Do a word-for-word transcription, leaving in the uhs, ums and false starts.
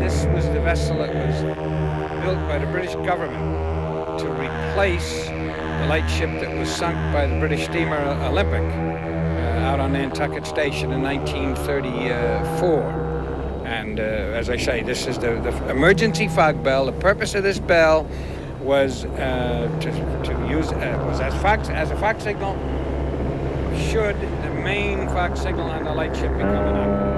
this was the vessel that was built by the British government to replace the lightship that was sunk by the British steamer Olympic uh, out on Nantucket Station in nineteen thirty-four. And uh, as I say, this is the, the emergency fog bell. The purpose of this bell was uh, to, to use uh, was as fog as a fog signal should the main fog signal on the lightship be coming up.